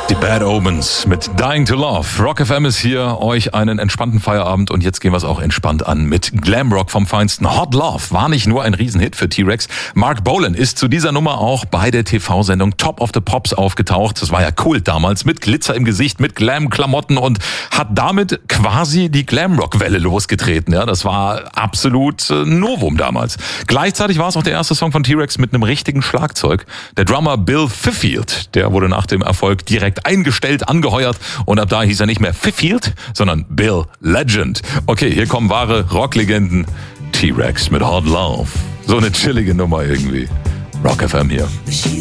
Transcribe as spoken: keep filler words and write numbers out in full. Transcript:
Die Bad Omens mit Dying to Love. Rock F M ist hier, euch einen entspannten Feierabend und jetzt gehen wir es auch entspannt an mit Glamrock vom Feinsten. Hot Love war nicht nur ein Riesenhit für T-Rex. Mark Bolan ist zu dieser Nummer auch bei der T V-Sendung Top of the Pops aufgetaucht. Das war ja Kult damals, mit Glitzer im Gesicht, mit Glam-Klamotten und hat damit quasi die Glamrock-Welle losgetreten. Ja, das war absolut äh, Novum damals. Gleichzeitig war es auch der erste Song von T-Rex mit einem richtigen Schlagzeug. Der Drummer Bill Fifield, der wurde nach dem Erfolg direkt eingestellt, angeheuert und ab da hieß er nicht mehr Fifield, sondern Bill Legend. Okay, hier kommen wahre Rocklegenden. T-Rex mit Hot Love. So eine chillige Nummer irgendwie. Rock F M hier.